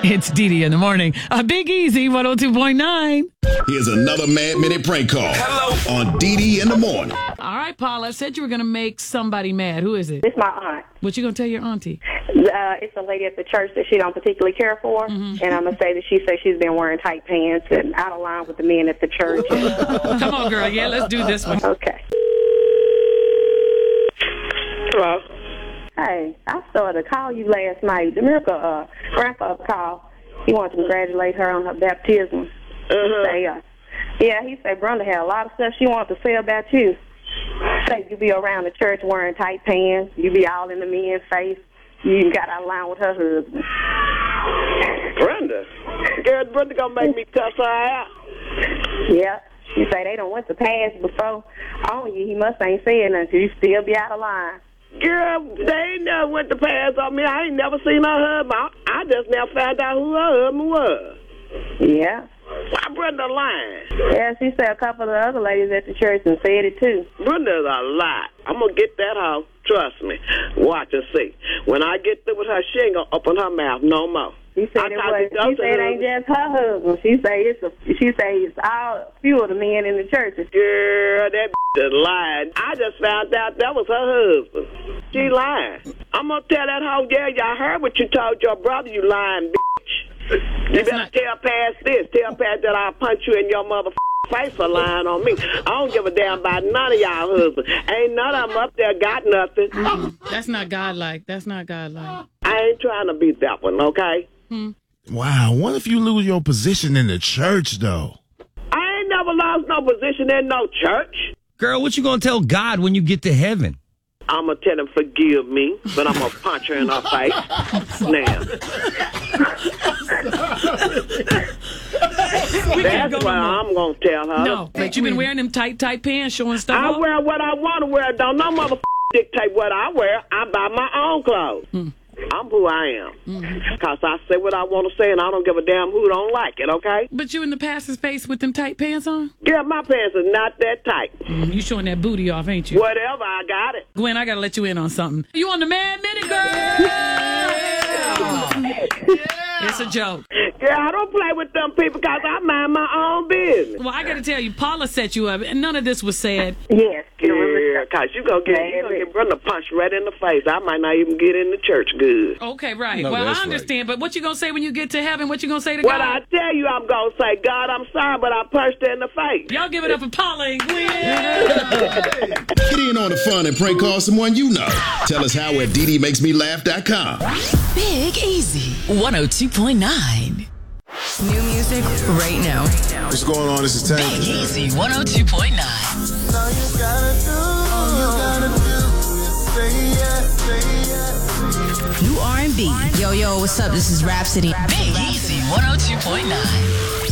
It's Dee in the morning. A Big Easy 102.9. Here's another Mad Minute prank call. Hello. On Dee in the morning. All right, Paula, said you were going to make somebody mad. Who is it? It's my aunt. What you going to tell your auntie? It's a lady at the church that she don't particularly care for. And I'm going to say that she says she's been wearing tight pants and out of line with the men at the church. Come on, girl. Yeah, let's do this one. Okay. Hello. Hey, I started to call you last night. The miracle grandfather called. He wanted to congratulate her on her baptism. He said Brenda had a lot of stuff she wanted to say about you. Say you be around the church wearing tight pants. You be all in the men's face. You got out of line with her husband. Brenda? Girl, Brenda gonna make me cuss her out. Yeah. She say they don't went to pass before on you. He must ain't said nothing. You still be out of line. Girl, they ain't never went to pass on me. I ain't never seen her husband. I just now found out who her husband was. Yeah. Why Brenda lying? Yeah, she said a couple of the other ladies at the church and said it too. Brenda's a lie. I'm gonna get that hoe. Trust me. Watch and see. When I get through with her, she ain't gonna open her mouth no more. She said it ain't just her husband. She say it's all few of the men in the church. Girl, that is lying. I just found out that was her husband. She lying. I'm gonna tell that hoe, yeah, y'all heard what you told your brother, you lying bitch. You better tell past this. Tell past that I'll punch you in your motherfucking face for lying on me. I don't give a damn about none of y'all husbands. Ain't none of them up there got nothing. That's not godlike. That's not godlike. I ain't trying to beat that one, okay? Wow, what if you lose your position in the church, though? I ain't never lost no position in no church. Girl, what you gonna tell God when you get to heaven? I'm gonna tell him forgive me, but I'm gonna punch her in her face. Now. That's what I'm gonna tell her. No, but you been wearing them tight pants, showing stuff I off? wear what I want to wear. Don't no motherfucker dictate what I wear. I buy my own clothes. I'm who I am. Because I say what I want to say, and I don't give a damn who don't like it, okay? But you in the pastor's face with them tight pants on? Yeah, my pants are not that tight. You showing that booty off, ain't you? Whatever, I got it. Gwen, I got to let you in on something. You on the Mad Minute, girl? It's a joke. Yeah, I don't play with them people because I mind my own business. Well, I got to tell you, Paula set you up, and none of this was said. Yes. Yeah, because you gonna get Brenda punched right in the face. I might not even get in the church good. Okay, right. No, well, I that's understand, but what you going to say when you get to heaven? What you going to say to What God? I tell you, I'm gonna say, God, I'm sorry, but I punched her in the face. Y'all give it up for Paula and Gwen. Get in on the fun and prank call someone you know. Tell us how at DDMakesMeLaugh.com. Big Easy 102.9. New music right now. What's going on? This is Tank. Big Easy 102.9. New R&B. Yo, what's up? This is Rhapsody. Big Easy 102.9.